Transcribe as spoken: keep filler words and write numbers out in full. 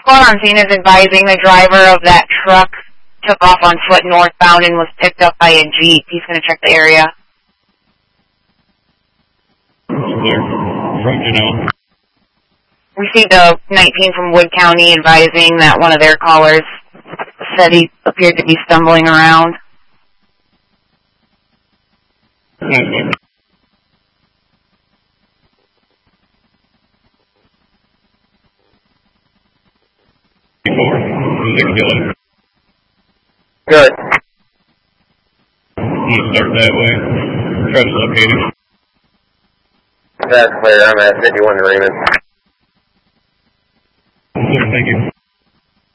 on scene is advising the driver of that truck took off on foot northbound and was picked up by a Jeep. He's going to check the area. Received a nineteen from Wood County advising that one of their callers said he appeared to be stumbling around. Good. You start that way. Try to locate him. That's clear. I'm at fifty-one to Raymond. Thank you.